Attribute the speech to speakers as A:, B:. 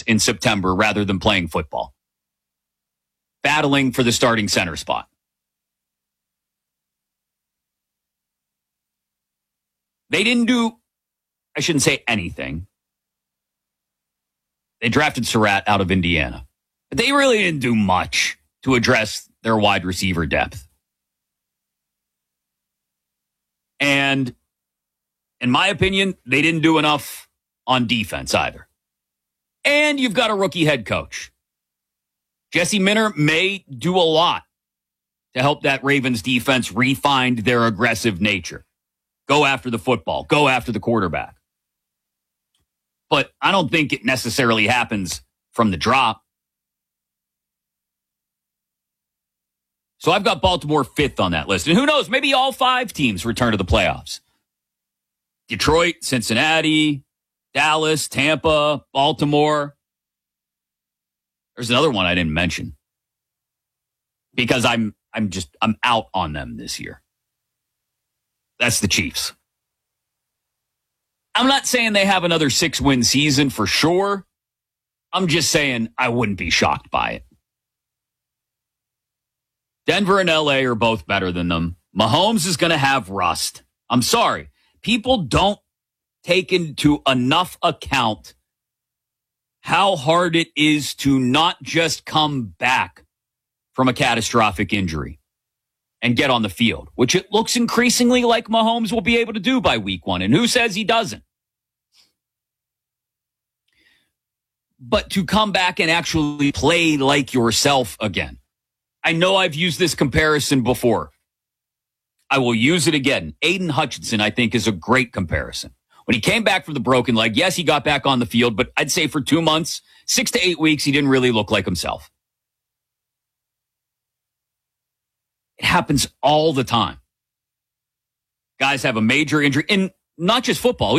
A: in September rather than playing football, battling for the starting center spot. They didn't do, I shouldn't say anything. They drafted Surratt out of Indiana. But they really didn't do much to address their wide receiver depth. And in my opinion, they didn't do enough on defense either. And you've got a rookie head coach. Jesse Minter may do a lot to help that Ravens defense refine their aggressive nature. Go after the football. Go after the quarterback. But I don't think it necessarily happens from the drop. So I've got Baltimore 5th on that list. And who knows, maybe all 5 teams return to the playoffs. Detroit, Cincinnati, Dallas, Tampa, Baltimore. There's another one I didn't mention because I'm out on them this year. That's the Chiefs. I'm not saying they have another 6-win season for sure. I'm just saying I wouldn't be shocked by it. Denver and LA are both better than them. Mahomes is going to have rust. I'm sorry. People don't take into enough account how hard it is to not just come back from a catastrophic injury and get on the field, which it looks increasingly like Mahomes will be able to do by week 1. And who says he doesn't? But to come back and actually play like yourself again. I know I've used this comparison before. I will use it again. Aiden Hutchinson, I think, is a great comparison. When he came back from the broken leg, yes, he got back on the field, but I'd say for 2 months, 6 to 8 weeks, he didn't really look like himself. It happens all the time. Guys have a major injury, and not just football.